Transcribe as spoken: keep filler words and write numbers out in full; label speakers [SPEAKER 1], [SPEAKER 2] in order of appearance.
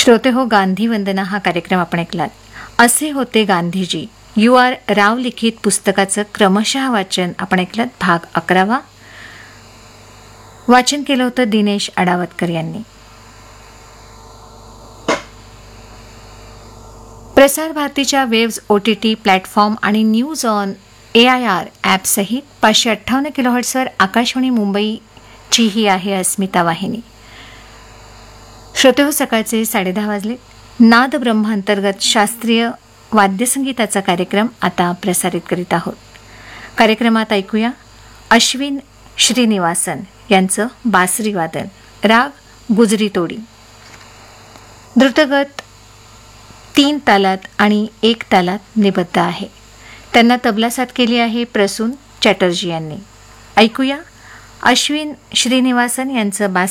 [SPEAKER 1] श्रोते हो, गांधी वंदना हा कार्यक्रम आपण ऐकलात. असे होते गांधीजी, यू आर राव लिखित पुस्तकाचं क्रमशः वाचन आपण ऐकलात. भाग अकरावा. वाचन केलं होतं दिनेश अडावतकर यांनी. प्रसार भारतीच्या waves O T T platform आणि news on A I R ॲपसहित पाचशे अठ्ठावन्न किलोहर्ट्सवर आकाशवाणी मुंबईची ही आहे अस्मिता वाहिनी. श्रोते हो, सकाळचे साडेदहा वाजले. नाद ब्रह्म अंतर्गत शास्त्रीय वाद्यसंगीताचा कार्यक्रम आता प्रसारित करीत आहोत. कार्यक्रमात ऐकूया अश्विन श्रीनिवासन यांचं बासरी वादन, राग गुजरी तोडी. द्रुतगत तीन तालात आणि एक तालात निबद्ध आहे. त्यांना तबला साथ केली आहे प्रसून चॅटर्जी यांनी. ऐकूया अश्विन श्रीनिवासन यांचं बासरी